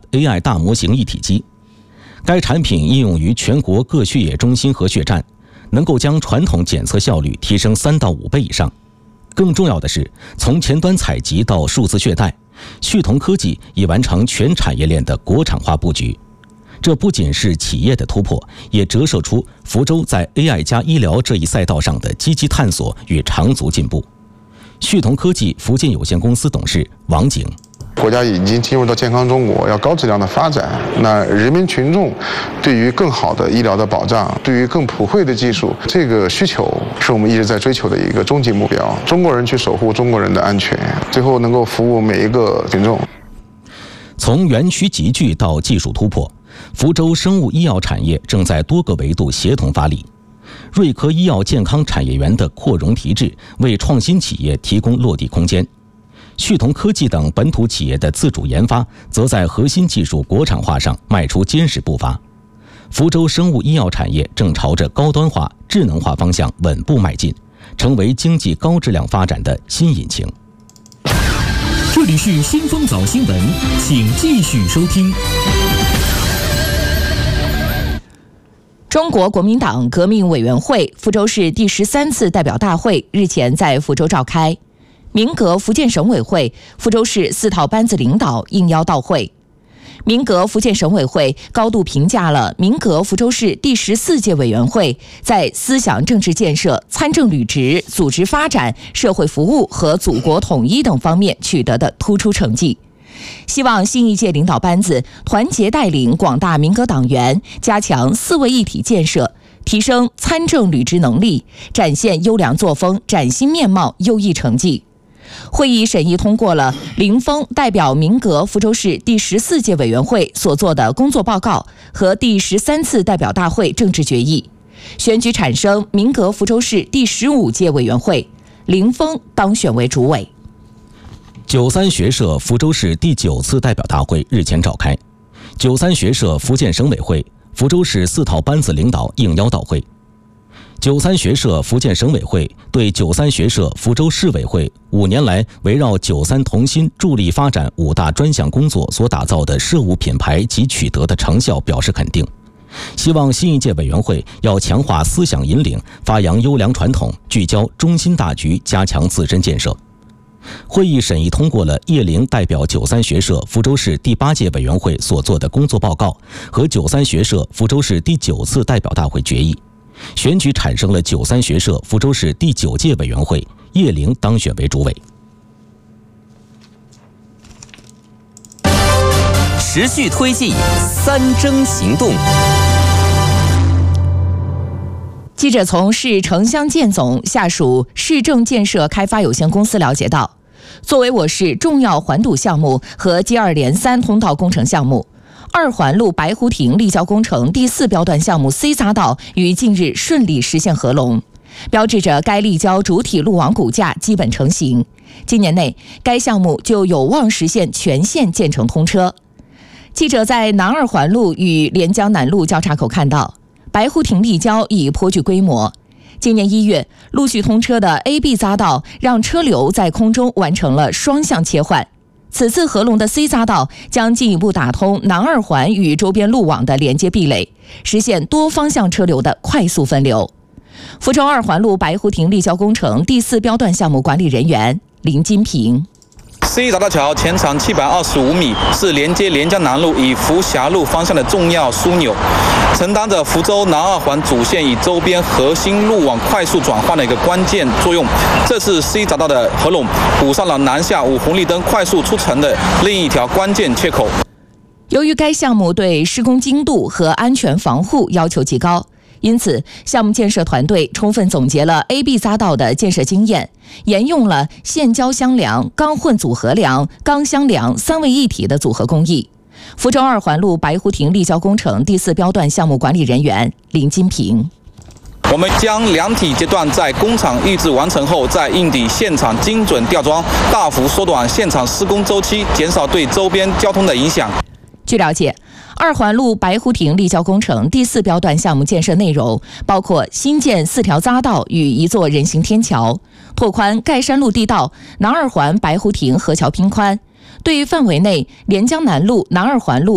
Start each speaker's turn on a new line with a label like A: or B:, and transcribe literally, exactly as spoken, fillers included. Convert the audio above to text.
A: A I 大模型一体机。该产品应用于全国各血液中心和血站，能够将传统检测效率提升三到五倍以上。更重要的是，从前端采集到数字血袋，旭同科技已完成全产业链的国产化布局。这不仅是企业的突破，也折射出福州在 A I 加医疗这一赛道上的积极探索与长足进步。旭同科技福建有限公司董事王景。
B: 国家已经进入到健康中国，要高质量的发展。那人民群众对于更好的医疗的保障，对于更普惠的技术，这个需求是我们一直在追求的一个终极目标。中国人去守护中国人的安全，最后能够服务每一个群众。
A: 从园区集聚到技术突破，福州生物医药产业正在多个维度协同发力。瑞科医药健康产业园的扩容提质，为创新企业提供落地空间。旭同科技等本土企业的自主研发，则在核心技术国产化上迈出坚实步伐。福州生物医药产业正朝着高端化、智能化方向稳步迈进，成为经济高质量发展的新引擎。
C: 这里是新风早新闻，请继续收听。
D: 中国国民党革命委员会福州市第十三次代表大会日前在福州召开。民革福建省委会福州市四套班子领导应邀到会。民革福建省委会高度评价了民革福州市第十四届委员会在思想政治建设、参政履职、组织发展、社会服务和祖国统一等方面取得的突出成绩。希望新一届领导班子团结带领广大民革党员，加强四位一体建设，提升参政履职能力，展现优良作风，崭新面貌，优异成绩。会议审议通过了林峰代表民革福州市第十四届委员会所做的工作报告和第十三次代表大会政治决议，选举产生民革福州市第十五届委员会，林峰当选为主委。
A: 九三学社福州市第九次代表大会日前召开，九三学社福建省委会、福州市四套班子领导应邀到会。九三学社福建省委会对九三学社福州市委会五年来围绕九三同心助力发展五大专项工作所打造的社务品牌及取得的成效表示肯定，希望新一届委员会要强化思想引领，发扬优良传统，聚焦中心大局，加强自身建设。会议审议通过了叶玲代表九三学社福州市第八届委员会所做的工作报告和九三学社福州市第九次代表大会决议，选举产生了九三学社福州市第九届委员会，叶玲当选为主委。
E: 持续推进三征行动。
D: 记者从市城乡建总下属市政建设开发有限公司了解到，作为我市重要环堵项目和接二连三通道工程项目，二环路白湖亭立交工程第四标段项目 C 匝道于近日顺利实现合龙，标志着该立交主体路网骨架基本成型。今年内，该项目就有望实现全线建成通车。记者在南二环路与连江南路交叉口看到，白湖亭立交已颇具规模。今年一月陆续通车的 A B 匝道，让车流在空中完成了双向切换。此次合龙的 C 匝道将进一步打通南二环与周边路网的连接壁垒，实现多方向车流的快速分流。福州二环路白湖亭立交工程第四标段项目管理人员林金平。
F: C 匝道桥全长七百二十五米，是连接连江南路与福霞路方向的重要枢纽，承担着福州南二环主线与周边核心路网快速转换的一个关键作用。这次 C 匝道的合拢，补上了南下五红绿灯快速出城的另一条关键缺口。
D: 由于该项目对施工精度和安全防护要求极高，因此项目建设团队充分总结了 A B 匝道的建设经验，沿用了现浇箱梁、钢混组合梁、钢箱梁三位一体的组合工艺。福州二环路白湖亭立交工程第四标段项目管理人员林金平。
F: 我们将两体阶段在工厂预制完成后，在硬底现场精准吊装，大幅缩短现场施工周期，减少对周边交通的影响。
D: 据了解，二环路白湖亭立交工程第四标段项目建设内容包括新建四条匝道与一座人行天桥，拓宽盖山路地道南二环白湖亭河桥拼宽，对范围内连江南路、南二环路